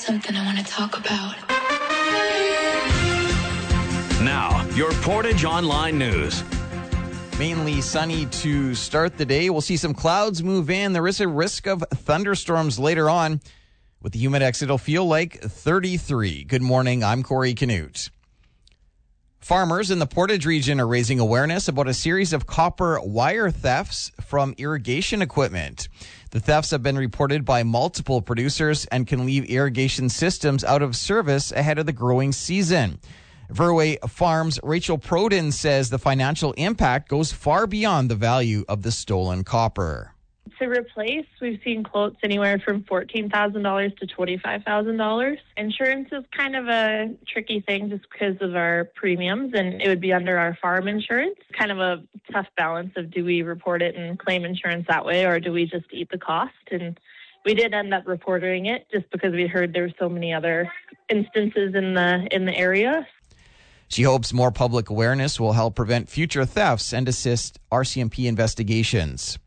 something I want to talk about. Now, your Portage Online News. Mainly sunny to start the day. We'll see some clouds move in. There is a risk of thunderstorms later on. With the Humidex, it'll feel like 33. Good morning, I'm Corey Canute. Farmers in the Portage region are raising awareness about a series of copper wire thefts from irrigation equipment. The thefts have been reported by multiple producers and can leave irrigation systems out of service ahead of the growing season. Verway Farms' Rachel Proden says the financial impact goes far beyond the value of the stolen copper. To replace, we've seen quotes anywhere from $14,000 to $25,000. Insurance is kind of a tricky thing just because of our premiums, and it would be under our farm insurance. Kind of a tough balance of do we report it and claim insurance that way, or do we just eat the cost? And we did end up reporting it just because we heard there were so many other instances in the area. She hopes more public awareness will help prevent future thefts and assist RCMP investigations.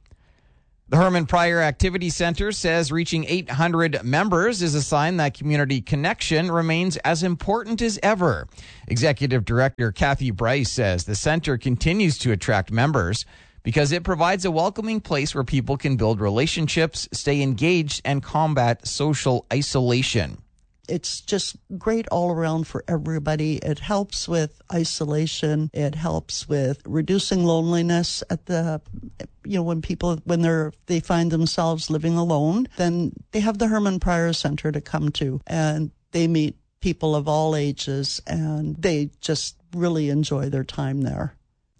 The Herman Pryor Activity Center says reaching 800 members is a sign that community connection remains as important as ever. Executive Director Kathy Bryce says the center continues to attract members because it provides a welcoming place where people can build relationships, stay engaged, and combat social isolation. It's just great all around for everybody. It helps with isolation. It helps with reducing loneliness at when they find themselves living alone, then they have the Herman Pryor Center to come to, and they meet people of all ages, and they just really enjoy their time there.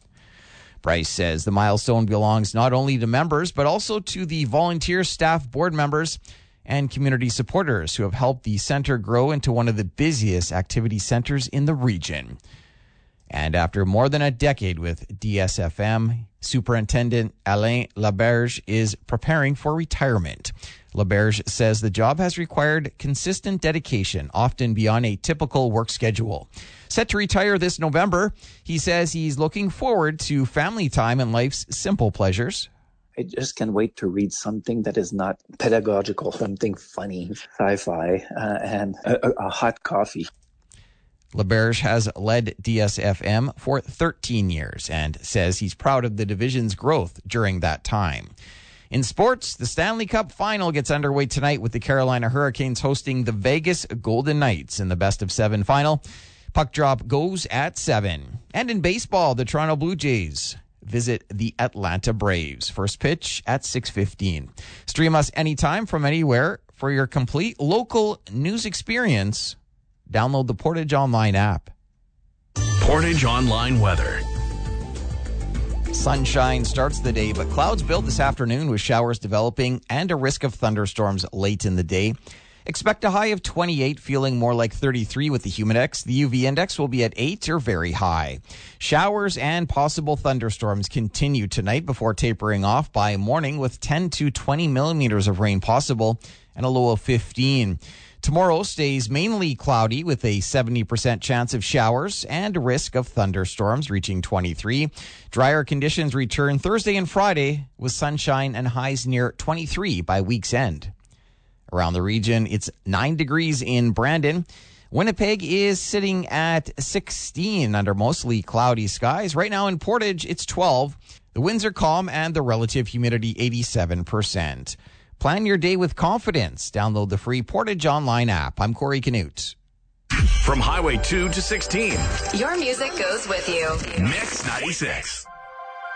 Bryce says the milestone belongs not only to members, but also to the volunteer staff, board members, and community supporters who have helped the center grow into one of the busiest activity centers in the region. And after more than a decade with DSFM, Superintendent Alain Laberge is preparing for retirement. Laberge says the job has required consistent dedication, often beyond a typical work schedule. Set to retire this November, he says he's looking forward to family time and life's simple pleasures. I just can't wait to read something that is not pedagogical, something funny, sci-fi, and a hot coffee. Laberge has led DSFM for 13 years and says he's proud of the division's growth during that time. In sports, the Stanley Cup final gets underway tonight with the Carolina Hurricanes hosting the Vegas Golden Knights in the best-of-7 final. Puck drop goes at 7. And in baseball, the Toronto Blue Jays visit the Atlanta Braves. First pitch at 6:15. Stream us anytime from anywhere for your complete local news experience. Download the Portage Online app. Portage Online weather. Sunshine starts the day, but clouds build this afternoon with showers developing and a risk of thunderstorms late in the day. Expect a high of 28, feeling more like 33 with the Humidex. The UV index will be at 8 or very high. Showers and possible thunderstorms continue tonight before tapering off by morning with 10 to 20 millimeters of rain possible and a low of 15. Tomorrow stays mainly cloudy with a 70% chance of showers and a risk of thunderstorms reaching 23. Drier conditions return Thursday and Friday with sunshine and highs near 23 by week's end. Around the region, it's 9 degrees in Brandon. Winnipeg is sitting at 16 under mostly cloudy skies. Right now in Portage, it's 12. The winds are calm and the relative humidity 87%. Plan your day with confidence. Download the free Portage Online app. I'm Corey Canute. From Highway 2 to 16. Your music goes with you. Mix 96.